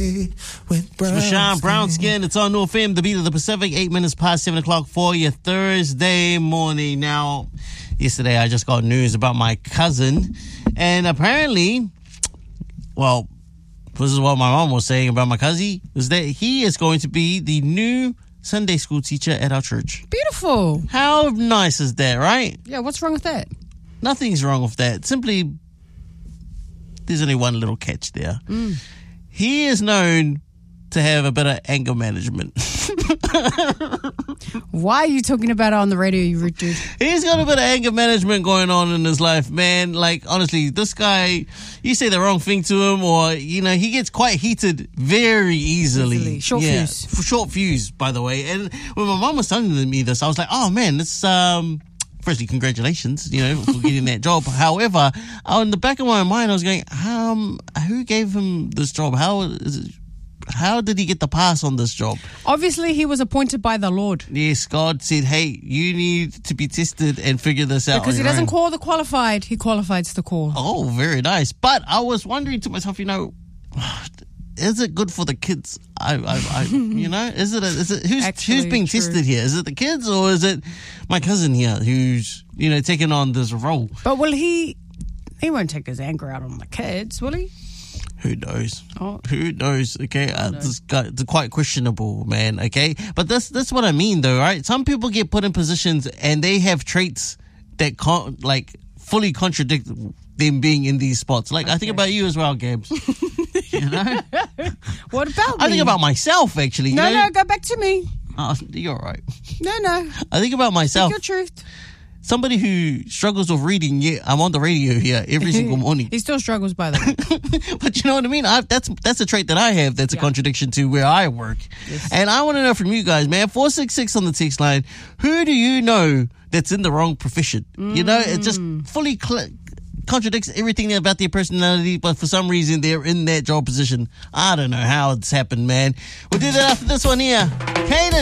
Rashawn Brown Skin, it's on North FM, the beat of the Pacific, 8 minutes past 7 o'clock for your Thursday morning. Now, yesterday I just got news about my cousin, and apparently, well, this is what my mom was saying about my cousin, is that he is going to be the new Sunday school teacher at our church. Beautiful. How nice is that, right? Yeah, what's wrong with that? Nothing's wrong with that. Simply, there's only one little catch there. He is known to have a bit of anger management. Why are you talking about it on the radio, you rude dude? He's got a bit of anger management going on in his life, man. Like, honestly, this guy, you say the wrong thing to him, or, you know, he gets quite heated very easily. Short fuse. Short fuse, by the way. And when my mom was telling me this, I was like, oh, man, this, firstly, congratulations, you know, for getting that job. However, in the back of my mind, I was going, who gave him this job? How did he get the pass on this job? Obviously, he was appointed by the Lord. Yes, God said, hey, you need to be tested and figure this out. Because he doesn't call the qualified, he qualifies the call. Oh, very nice. But I was wondering to myself, you know, is it good for the kids? You know, is it who's being tested here? Is it the kids, or is it my cousin here who's, you know, taking on this role? But will he won't take his anger out on the kids, will he? Who knows? Oh. Who knows? Okay, this guy, it's quite questionable, man. Okay, but that's what I mean, though, right? Some people get put in positions and they have traits that can't, like, fully contradict them being in these spots. Like, I think about you as well, Gabs. You know? What about me? I think about myself, actually. No, go back to me. Oh, you're right. No. I think about myself. Speak your truth. Somebody who struggles with reading, yet I'm on the radio here every single morning. He still struggles, by the way. But you know what I mean? That's a trait that I have that's a contradiction to where I work. Yes. And I want to know from you guys, man, 466 on the text line, who do you know that's in the wrong profession? You know, it just fully contradicts everything about their personality, but for some reason they're in that job position. I don't know how it's happened, man. We'll do that after this one here. Kaden.